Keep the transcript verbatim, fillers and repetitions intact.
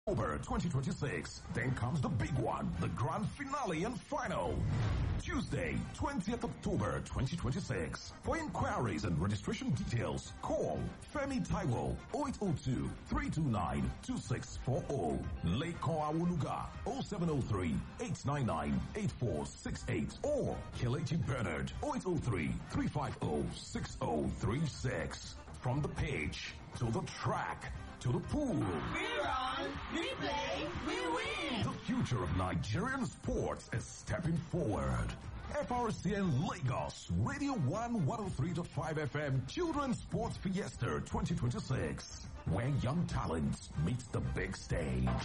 October twenty twenty-six. Then comes the big one, the grand finale and final. Tuesday, twentieth October twenty twenty-six. For inquiries and registration details, call Femi Taiwo oh eight oh two, three two nine, two six four oh. Leko Awoluga oh seven oh three, eight nine nine, eight four six eight or Kelechi Bernard oh eight oh three, three five oh, six oh three six. From the pitch to the track to the pool. We run, we play, we win. The future of Nigerian sports is stepping forward. F R C N Lagos, Radio one one oh three point five F M Children's Sports Fiesta twenty twenty-six, where young talents meet the big stage.